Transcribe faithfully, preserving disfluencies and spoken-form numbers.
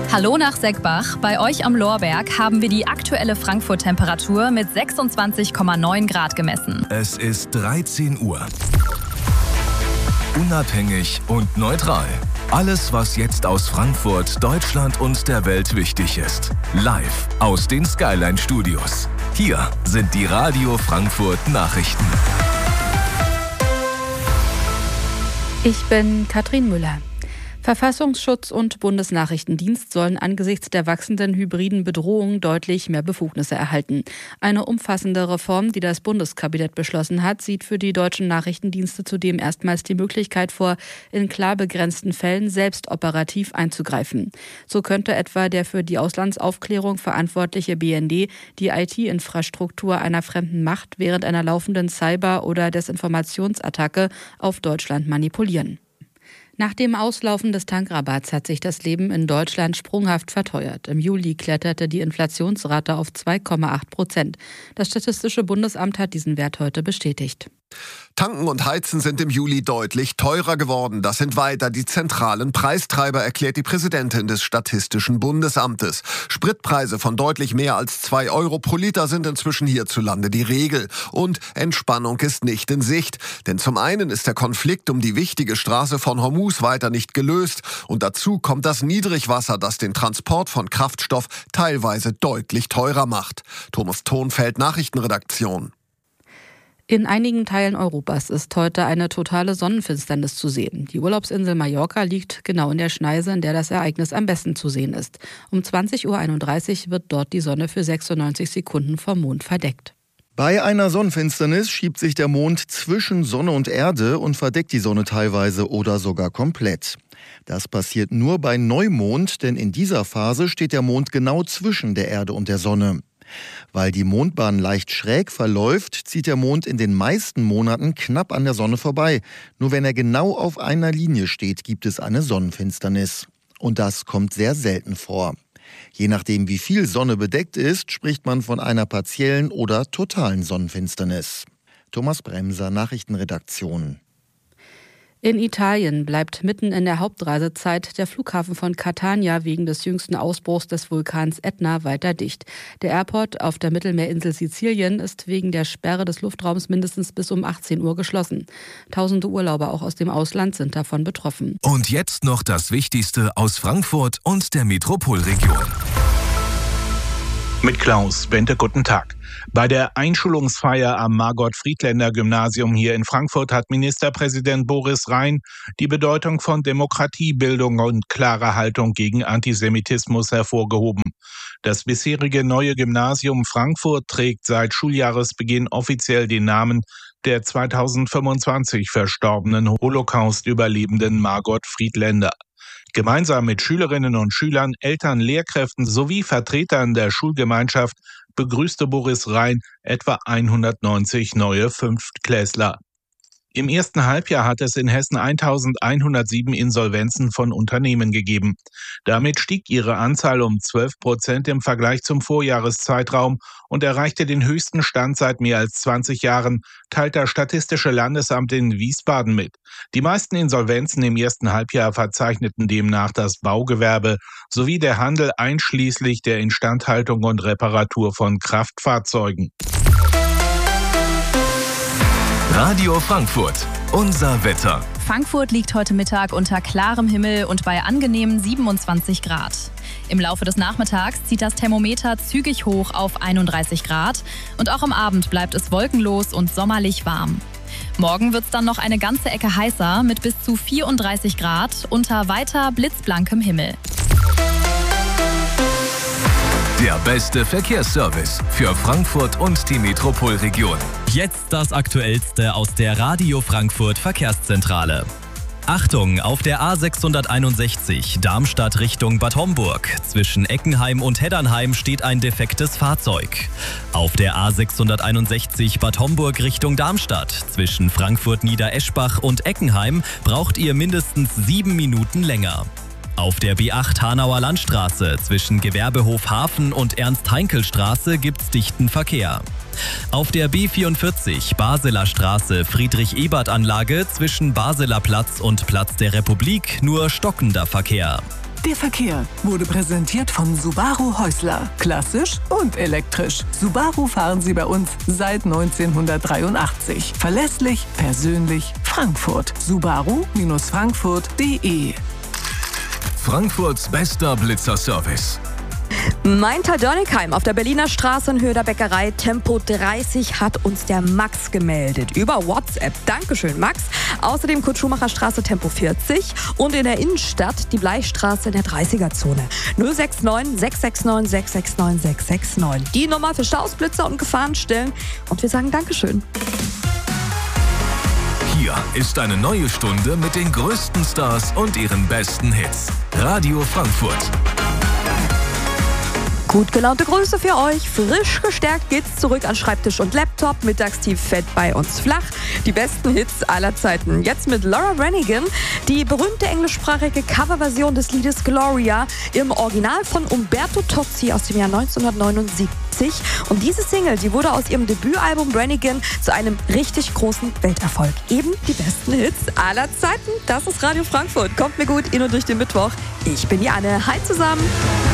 Hallo nach Seckbach. Bei euch am Lorberg haben wir die aktuelle Frankfurt-Temperatur mit sechsundzwanzig Komma neun Grad gemessen. Es ist dreizehn Uhr. Unabhängig und neutral. Alles, was jetzt aus Frankfurt, Deutschland und der Welt wichtig ist. Live aus den Skyline-Studios. Hier sind die Radio Frankfurt Nachrichten. Ich bin Katrin Müller. Verfassungsschutz und Bundesnachrichtendienst sollen angesichts der wachsenden hybriden Bedrohung deutlich mehr Befugnisse erhalten. Eine umfassende Reform, die das Bundeskabinett beschlossen hat, sieht für die deutschen Nachrichtendienste zudem erstmals die Möglichkeit vor, in klar begrenzten Fällen selbst operativ einzugreifen. So könnte etwa der für die Auslandsaufklärung verantwortliche B N D die I T-Infrastruktur einer fremden Macht während einer laufenden Cyber- oder Desinformationsattacke auf Deutschland manipulieren. Nach dem Auslaufen des Tankrabatts hat sich das Leben in Deutschland sprunghaft verteuert. Im Juli kletterte die Inflationsrate auf zwei Komma acht Prozent. Das Statistische Bundesamt hat diesen Wert heute bestätigt. Tanken und Heizen sind im Juli deutlich teurer geworden. Das sind weiter die zentralen Preistreiber, erklärt die Präsidentin des Statistischen Bundesamtes. Spritpreise von deutlich mehr als zwei Euro pro Liter sind inzwischen hierzulande die Regel. Und Entspannung ist nicht in Sicht. Denn zum einen ist der Konflikt um die wichtige Straße von Hormuz weiter nicht gelöst. Und dazu kommt das Niedrigwasser, das den Transport von Kraftstoff teilweise deutlich teurer macht. Thomas Thonfeld, Nachrichtenredaktion. In einigen Teilen Europas ist heute eine totale Sonnenfinsternis zu sehen. Die Urlaubsinsel Mallorca liegt genau in der Schneise, in der das Ereignis am besten zu sehen ist. Um zwanzig Uhr einunddreißig wird dort die Sonne für sechsundneunzig Sekunden vom Mond verdeckt. Bei einer Sonnenfinsternis schiebt sich der Mond zwischen Sonne und Erde und verdeckt die Sonne teilweise oder sogar komplett. Das passiert nur bei Neumond, denn in dieser Phase steht der Mond genau zwischen der Erde und der Sonne. Weil die Mondbahn leicht schräg verläuft, zieht der Mond in den meisten Monaten knapp an der Sonne vorbei. Nur wenn er genau auf einer Linie steht, gibt es eine Sonnenfinsternis. Und das kommt sehr selten vor. Je nachdem, wie viel Sonne bedeckt ist, spricht man von einer partiellen oder totalen Sonnenfinsternis. Thomas Bremser, Nachrichtenredaktion. In Italien bleibt mitten in der Hauptreisezeit der Flughafen von Catania wegen des jüngsten Ausbruchs des Vulkans Ätna weiter dicht. Der Airport auf der Mittelmeerinsel Sizilien ist wegen der Sperre des Luftraums mindestens bis um achtzehn Uhr geschlossen. Tausende Urlauber auch aus dem Ausland sind davon betroffen. Und jetzt noch das Wichtigste aus Frankfurt und der Metropolregion. Mit Klaus Bente, guten Tag. Bei der Einschulungsfeier am Margot-Friedländer-Gymnasium hier in Frankfurt hat Ministerpräsident Boris Rhein die Bedeutung von Demokratiebildung und klarer Haltung gegen Antisemitismus hervorgehoben. Das bisherige neue Gymnasium Frankfurt trägt seit Schuljahresbeginn offiziell den Namen der zweitausendfünfundzwanzig verstorbenen Holocaust-Überlebenden Margot Friedländer. Gemeinsam mit Schülerinnen und Schülern, Eltern, Lehrkräften sowie Vertretern der Schulgemeinschaft begrüßte Boris Rhein etwa hundertneunzig neue Fünftklässler. Im ersten Halbjahr hat es in Hessen eintausendeinhundertsieben Insolvenzen von Unternehmen gegeben. Damit stieg ihre Anzahl um zwölf Prozent im Vergleich zum Vorjahreszeitraum und erreichte den höchsten Stand seit mehr als zwanzig Jahren, teilt das Statistische Landesamt in Wiesbaden mit. Die meisten Insolvenzen im ersten Halbjahr verzeichneten demnach das Baugewerbe sowie der Handel einschließlich der Instandhaltung und Reparatur von Kraftfahrzeugen. Radio Frankfurt, unser Wetter. Frankfurt liegt heute Mittag unter klarem Himmel und bei angenehmen siebenundzwanzig Grad. Im Laufe des Nachmittags zieht das Thermometer zügig hoch auf einunddreißig Grad und auch am Abend bleibt es wolkenlos und sommerlich warm. Morgen wird es dann noch eine ganze Ecke heißer mit bis zu vierunddreißig Grad unter weiter blitzblankem Himmel. Der beste Verkehrsservice für Frankfurt und die Metropolregion. Jetzt das Aktuellste aus der Radio Frankfurt Verkehrszentrale. Achtung, auf der A sechshunderteinundsechzig Darmstadt Richtung Bad Homburg. Zwischen Eckenheim und Heddernheim steht ein defektes Fahrzeug. Auf der A sechshunderteinundsechzig Bad Homburg Richtung Darmstadt. Zwischen Frankfurt Niedereschbach und Eckenheim braucht ihr mindestens sieben Minuten länger. Auf der B acht Hanauer Landstraße zwischen Gewerbehof Hafen und Ernst-Heinkel-Straße gibt's dichten Verkehr. Auf der B vierundvierzig Baseler Straße Friedrich-Ebert-Anlage zwischen Baseler Platz und Platz der Republik nur stockender Verkehr. Der Verkehr wurde präsentiert von Subaru Häusler. Klassisch und elektrisch. Subaru fahren Sie bei uns seit neunzehnhundertdreiundachtzig. Verlässlich, persönlich, Frankfurt. Subaru Frankfurt punkt de. Frankfurts bester Blitzerservice. Maintal-Dörnigheim auf der Berliner Straße in Höhe der Bäckerei Tempo dreißig hat uns der Max gemeldet. Über WhatsApp. Dankeschön, Max. Außerdem Kurt-Schumacher-Straße Tempo vierzig und in der Innenstadt die Bleichstraße in der dreißiger-Zone. null sechs neun sechs sechs neun sechs sechs neun sechs sechs neun. Die Nummer für Staus, Blitzer und Gefahrenstellen. Und wir sagen Dankeschön. Hier ist eine neue Stunde mit den größten Stars und ihren besten Hits. Radio Frankfurt. Gut gelaunte Grüße für euch. Frisch gestärkt geht's zurück an Schreibtisch und Laptop. Mittagstief fett bei uns flach. Die besten Hits aller Zeiten. Jetzt mit Laura Branigan. Die berühmte englischsprachige Coverversion des Liedes Gloria im Original von Umberto Tozzi aus dem Jahr neunzehnhundertneunundsiebzig. Und diese Single, die wurde aus ihrem Debütalbum Branigan zu einem richtig großen Welterfolg. Eben die besten Hits aller Zeiten. Das ist Radio Frankfurt. Kommt mir gut in und durch den Mittwoch. Ich bin die Anne. Hi zusammen.